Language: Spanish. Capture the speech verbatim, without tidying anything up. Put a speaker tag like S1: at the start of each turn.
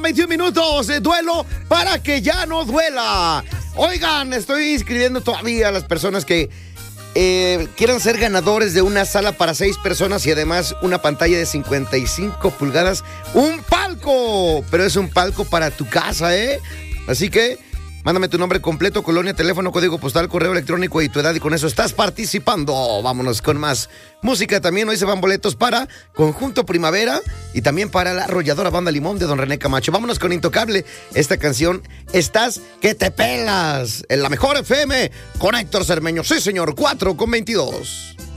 S1: con veintiún minutos de duelo para que ya no duela. Oigan, estoy inscribiendo todavía a las personas que eh, quieran ser ganadores de una sala para seis personas y además una pantalla de cincuenta y cinco pulgadas. ¡Un palco! Pero es un palco para tu casa, ¿eh? Así que mándame tu nombre completo, colonia, teléfono, código postal, correo electrónico y tu edad, y con eso estás participando. Vámonos con más música. También hoy se van boletos para Conjunto Primavera y también para la arrolladora Banda Limón de Don René Camacho. Vámonos con Intocable. Esta canción, Estás que te pelas, en la mejor F M con Héctor Cermeño. Sí, señor, cuatro con veintidós.